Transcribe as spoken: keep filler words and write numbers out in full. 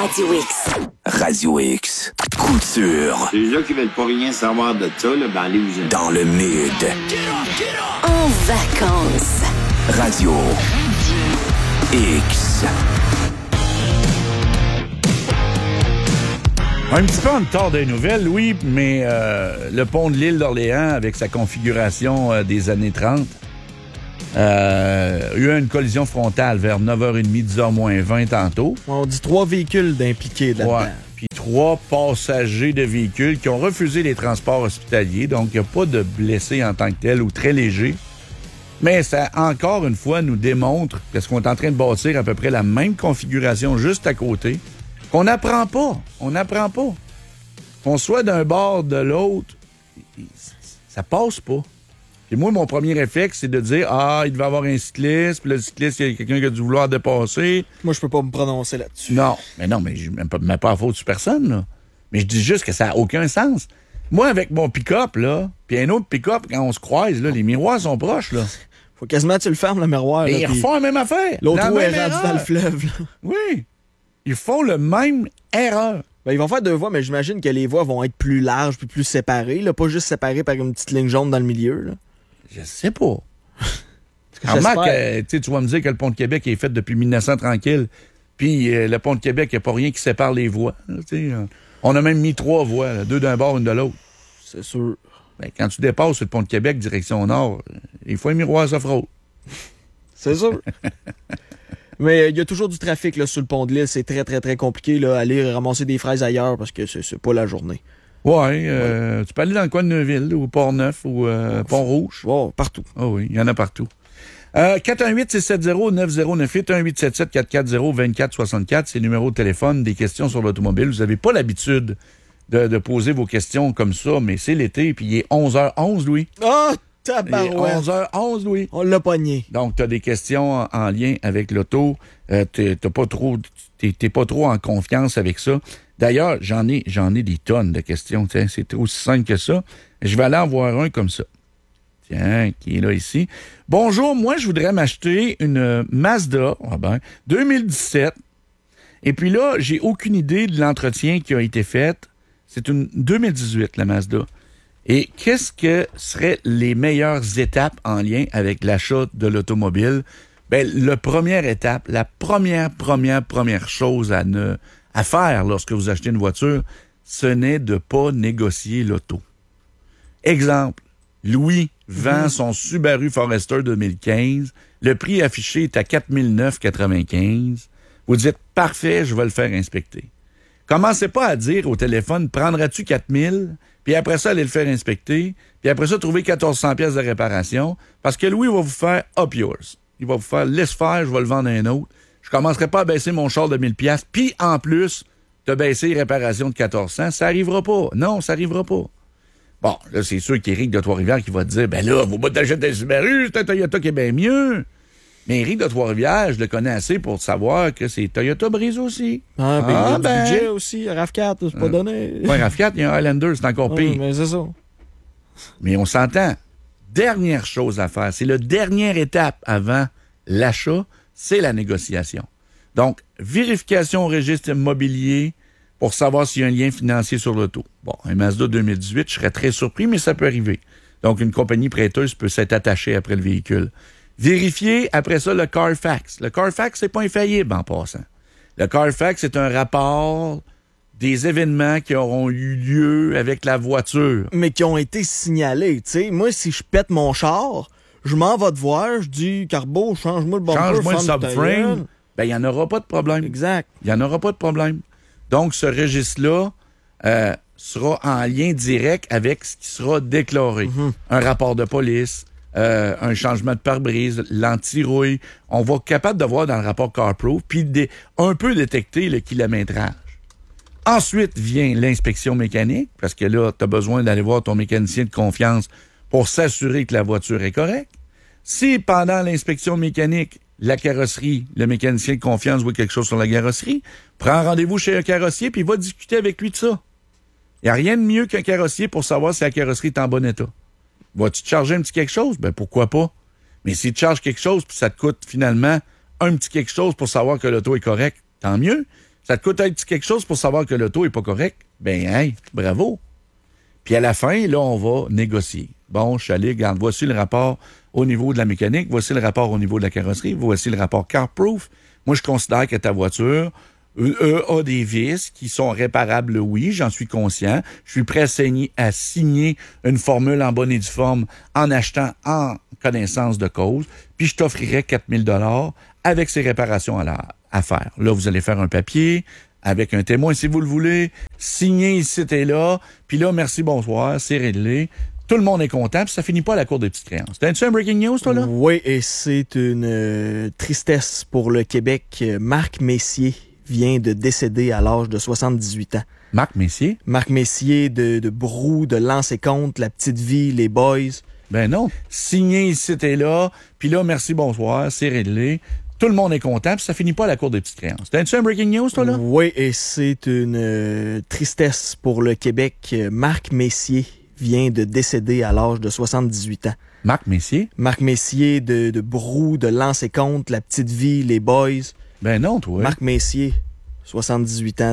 Radio X. Radio X. Couture. Les gens qui veulent pas rien savoir de ça, là, ben allez-vous-en. Dans le mid. En vacances. Radio X. Un petit peu en retard des nouvelles, oui, mais euh, le pont de l'île d'Orléans, avec sa configuration euh, des années trente, euh, a eu une collision frontale vers neuf heures trente, dix heures moins vingt tantôt. On dit trois véhicules d'impliqués là-dedans. Ouais. Puis trois passagers de véhicules qui ont refusé les transports hospitaliers, donc il n'y a pas de blessés en tant que tels ou très légers. Mais ça, encore une fois, nous démontre, parce qu'on est en train de bâtir à peu près la même configuration juste à côté, qu'on n'apprend pas. On n'apprend pas. Qu'on soit d'un bord, de l'autre, ça passe pas. Puis moi, mon premier réflexe, c'est de dire « Ah, il devait avoir un cycliste, puis le cycliste, il y a quelqu'un qui a dû vouloir dépasser. » Moi, je peux pas me prononcer là-dessus. Non, mais non, mais je ne mets pas à faute sur personne, là. Mais je dis juste que ça n'a aucun sens. Moi, avec mon pick-up, là, puis un autre pick-up, quand on se croise, là, les miroirs sont proches, là. Faut quasiment que tu le fermes, le miroir. Et là, ils pis refont la même affaire. L'autre roue est même rendu erreur. dans le fleuve. Là. Oui. Ils font le même erreur. Ben, ils vont faire deux voies, mais j'imagine que les voies vont être plus larges puis plus séparées, là, pas juste séparées par une petite ligne jaune dans le milieu. Là. Je sais pas. J'espère. Remarque, euh, tu vas me dire que le pont de Québec est fait depuis mille neuf cents tranquille, puis euh, le pont de Québec, il n'y a pas rien qui sépare les voies. Là, euh, on a même mis trois voies, là, deux d'un bord, une de l'autre. C'est sûr. Ben, quand tu dépasses sur le pont de Québec, direction nord, il faut un miroir off-road. C'est sûr. Mais il euh, y a toujours du trafic là, sur le pont de l'île. C'est très, très, très compliqué. Là, aller ramasser des fraises ailleurs parce que c'est, c'est pas la journée. Ouais, euh, ouais, tu peux aller dans le coin de Neuville, ou Port-Neuf, ou euh, Pont-Rouge. Oh, partout. Ah oh oui, il y en a partout. Euh, quatre un huit, six sept zéro, neuf zéro neuf huit, un huit sept sept, quatre quatre zéro, deux quatre six quatre, c'est le numéro de téléphone, des questions sur l'automobile. Vous n'avez pas l'habitude de, de poser vos questions comme ça, mais c'est l'été, puis il est onze heures onze, Louis. Oh, Il est tabarouette. onze heures onze, Louis. On l'a pogné. Donc, tu as des questions en, en lien avec l'auto. Euh, t'es, t'as pas trop, t'es, t'es pas trop en confiance avec ça. D'ailleurs, j'en ai, j'en ai des tonnes de questions. Tiens, c'est aussi simple que ça. Je vais aller en voir un comme ça. Tiens, qui est là ici. Bonjour, moi, je voudrais m'acheter une Mazda ah ben, deux mille dix-sept. Et puis là, j'ai aucune idée de l'entretien qui a été fait. C'est une deux mille dix-huit, la Mazda. Et qu'est-ce que seraient les meilleures étapes en lien avec l'achat de l'automobile? Ben, la première étape, la première, première, première chose à, ne, à faire lorsque vous achetez une voiture, ce n'est de pas négocier l'auto. Exemple, Louis vend mmh. son Subaru Forester deux mille quinze. Le prix affiché est à quatre mille neuf cent quatre-vingt-quinze. Vous dites, parfait, je vais le faire inspecter. Commencez pas à dire au téléphone, prendras-tu quatre mille? Puis après ça, allez le faire inspecter. Puis après ça, trouver mille quatre cents pièces de réparation. Parce que Louis va vous faire up yours. Il va vous faire laisse faire, je vais le vendre à un autre. Je commencerai pas à baisser mon char de mille pièces. Puis en plus, de baisser les réparations de quatorze cents. Ça arrivera pas. Non, ça arrivera pas. Bon, là, c'est sûr qu'Éric de Trois-Rivières qui va te dire, ben là, vous pas t'acheter un Subaru, c'est un Toyota qui est bien mieux. Mais Éric de Trois-Rivières, je le connais assez pour savoir que c'est Toyota Brise aussi. Ah, ben, ah, il y a ben. du budget aussi. RAV quatre, c'est pas donné. Ouais, RAV quatre, il y a un Highlander, c'est encore pire. Ouais, mais c'est ça. Mais on s'entend. Dernière chose à faire, c'est la dernière étape avant l'achat, c'est la négociation. Donc, vérification au registre immobilier pour savoir s'il y a un lien financier sur l'auto. Bon, un Mazda deux mille dix-huit, je serais très surpris, mais ça peut arriver. Donc, une compagnie prêteuse peut s'être attachée après le véhicule. Vérifier, après ça, le Carfax. Le Carfax, c'est pas infaillible en passant. Le Carfax, c'est un rapport des événements qui auront eu lieu avec la voiture. Mais qui ont été signalés, tu sais. Moi, si je pète mon char, je m'en vais te voir, je dis, Carbo, change-moi le bumper. Change-moi le subframe. Ben, il n'y en aura pas de problème. Exact. Il n'y en aura pas de problème. Donc, ce registre-là euh, sera en lien direct avec ce qui sera déclaré. Mm-hmm. Un rapport de police, euh, un changement de pare-brise, l'anti-rouille. On va être capable de voir dans le rapport CarPro, puis dé- un peu détecter le kilométrage. Ensuite vient l'inspection mécanique, parce que là, tu as besoin d'aller voir ton mécanicien de confiance pour s'assurer que la voiture est correcte. Si pendant l'inspection mécanique, la carrosserie, le mécanicien de confiance voit quelque chose sur la carrosserie, prends rendez-vous chez un carrossier puis va discuter avec lui de ça. Il n'y a rien de mieux qu'un carrossier pour savoir si la carrosserie est en bon état. Vas-tu te charger un petit quelque chose? Ben pourquoi pas? Mais s'il te charge quelque chose puis ça te coûte finalement un petit quelque chose pour savoir que l'auto est correct, tant mieux. Ça te coûte un petit quelque chose pour savoir que l'auto est pas correct? Ben, hey, bravo. Puis à la fin, là, on va négocier. Bon, je suis allé, regarde, voici le rapport au niveau de la mécanique, voici le rapport au niveau de la carrosserie, voici le rapport CarProof. Moi, je considère que ta voiture euh, a des vis qui sont réparables, oui, j'en suis conscient. Je suis prêt à signer, à signer une formule en bonne et due forme en achetant en connaissance de cause, puis je t'offrirai quatre mille dollars avec ces réparations à, la, à faire. Là, vous allez faire un papier avec un témoin si vous le voulez, signer ici et là, puis là, merci, bonsoir, c'est réglé. Tout le monde est content, puis ça finit pas à la cour des petites créances. T'as-tu un breaking news, toi, là? Oui, et c'est une euh, tristesse pour le Québec. Marc Messier vient de décéder à l'âge de soixante-dix-huit ans. Marc Messier? Marc Messier de, de Brou, de Lance et Compte, La Petite Vie, Les Boys. Ben non. Signé ici et là, puis là, merci, bonsoir, c'est réglé. Tout le monde est content, puis ça finit pas à la cour des petites créances. T'as-tu un breaking news, toi, là? Oui, et c'est une euh, tristesse pour le Québec. Marc Messier vient de décéder à l'âge de soixante-dix-huit ans. Marc Messier? Marc Messier de, de Brou, de Lance et Compte, La Petite Vie, Les Boys. Ben non, toi. Marc Messier, soixante-dix-huit ans.